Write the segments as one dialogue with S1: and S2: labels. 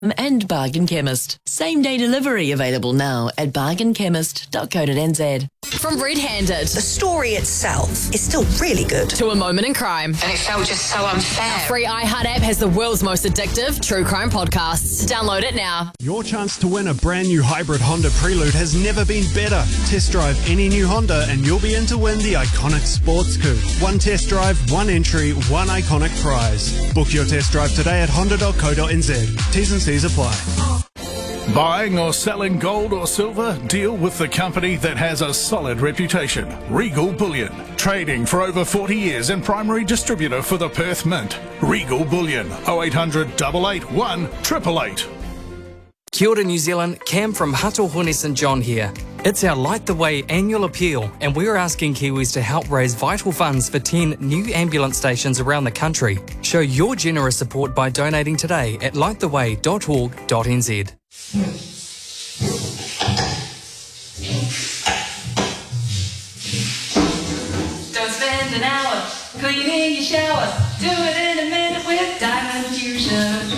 S1: and Bargain Chemist. Same day delivery available now at bargainchemist.co.nz.
S2: From Red Handed.
S3: The story itself is still really good.
S2: To A Moment in Crime.
S4: And it felt just so unfair.
S2: Our free iHeart app has the world's most addictive true crime podcasts. Download it now.
S5: Your chance to win a brand new hybrid Honda Prelude has never been better. Test drive any new Honda and you'll be in to win the iconic sports coupe. One test drive, one entry, one iconic prize. Book your test drive today at honda.co.nz. T's and C's apply.
S6: Buying or selling gold or silver? Deal with the company that has a solid reputation. Regal Bullion. Trading for over 40 years and primary distributor for the Perth Mint. Regal Bullion. 0800 881 888.
S7: Kia ora New Zealand, Cam from Hatohone St John here. It's our Light the Way annual appeal and we're asking Kiwis to help raise vital funds for 10 new ambulance stations around the country. Show your generous support by donating today at lighttheway.org.nz.
S8: Don't spend an hour cleaning your shower. Do it in a minute with Diamond Fusion.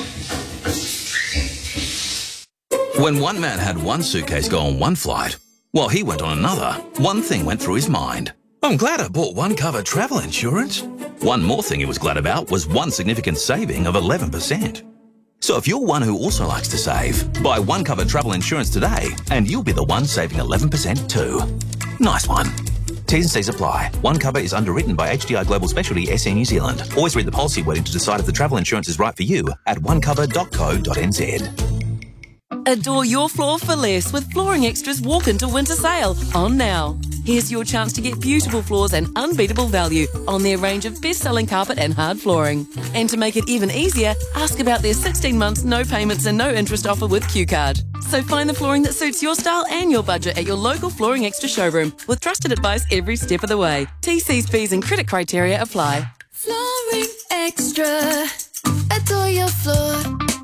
S9: When one man had one suitcase go on one flight, while he went on another, one thing went through his mind. I'm glad I bought one cover travel insurance. One more thing he was glad about was one significant saving of 11%. So if you're one who also likes to save, buy one cover travel insurance today and you'll be the one saving 11% too. Nice one. T's and C's apply. One cover is underwritten by HDI Global Specialty SE New Zealand. Always read the policy wording to decide if the travel insurance is right for you at onecover.co.nz.
S10: Adore your floor for less with Flooring Extra's walk-into winter sale on now. Here's your chance to get beautiful floors and unbeatable value on their range of best-selling carpet and hard flooring. And to make it even easier, ask about their 16 months no payments and no interest offer with Q-Card. So find the flooring that suits your style and your budget at your local Flooring Extra showroom with trusted advice every step of the way. TC's, fees and credit criteria apply.
S11: Flooring Extra. Adore your floor.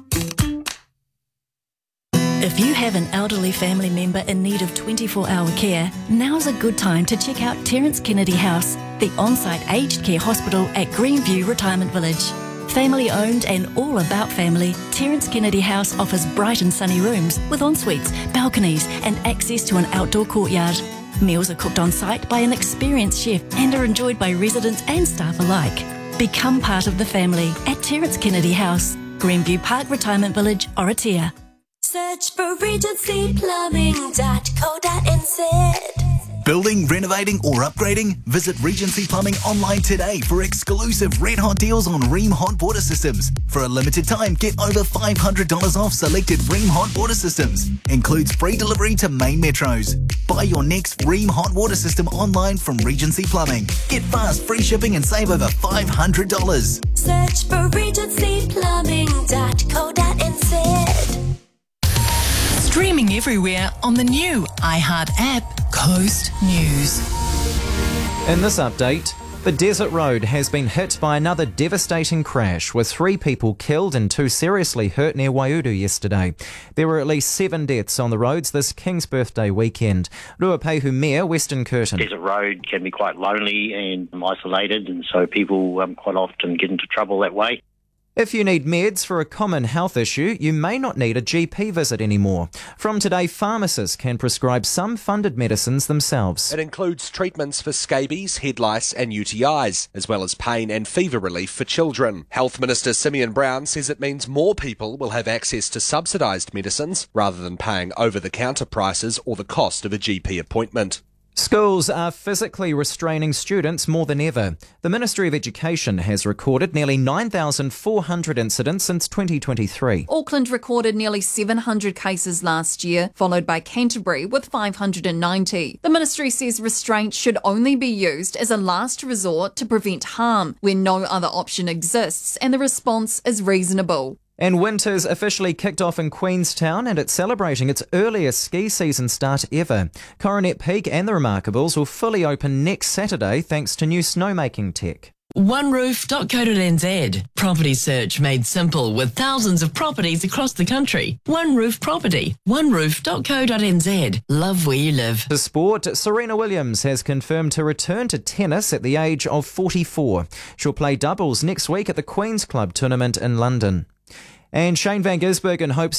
S12: If you have an elderly family member in need of 24-hour care, now's a good time to check out Terence Kennedy House, the on-site aged care hospital at Greenview Retirement Village. Family owned and all about family, Terence Kennedy House offers bright and sunny rooms with en-suites, balconies and access to an outdoor courtyard. Meals are cooked on site by an experienced chef and are enjoyed by residents and staff alike. Become part of the family at Terence Kennedy House, Greenview Park Retirement Village, Oratia.
S11: Search for regencyplumbing.co.nz.
S13: Building, renovating or upgrading? Visit Regency Plumbing online today for exclusive red hot deals on Rheem hot water systems. For a limited time, get over $500 off selected Rheem hot water systems. Includes free delivery to main metros. Buy your next Rheem hot water system online from Regency Plumbing. Get fast, free shipping and save over $500.
S11: Search for regencyplumbing.co.nz.
S14: Streaming everywhere on the new iHeart app, Coast News.
S15: In this update, the Desert Road has been hit by another devastating crash with 3 people killed and 2 seriously hurt near Waiuru yesterday. There were at least 7 deaths on the roads this King's Birthday weekend. Ruapehu Mayor Weston Curtin.
S16: Desert Road can be quite lonely and isolated, and so people quite often get into trouble that way.
S15: If you need meds for a common health issue, you may not need a GP visit anymore. From today, pharmacists can prescribe some funded medicines themselves.
S17: It includes treatments for scabies, head lice and UTIs, as well as pain and fever relief for children. Health Minister Simeon Brown says it means more people will have access to subsidised medicines rather than paying over-the-counter prices or the cost of a GP appointment.
S15: Schools are physically restraining students more than ever. The Ministry of Education has recorded nearly 9,400 incidents since 2023.
S18: Auckland recorded nearly 700 cases last year, followed by Canterbury with 590. The ministry says restraint should only be used as a last resort to prevent harm, where no other option exists and the response is reasonable.
S15: And winter's officially kicked off in Queenstown and it's celebrating its earliest ski season start ever. Coronet Peak and the Remarkables will fully open next Saturday thanks to new snowmaking tech.
S1: OneRoof.co.nz. Property search made simple with thousands of properties across the country. One Roof Property. OneRoof.co.nz. Love where you live.
S15: To sport, Serena Williams has confirmed to return to tennis at the age of 44. She'll play doubles next week at the Queen's Club tournament in London. And Shane Van Gisbergen hopes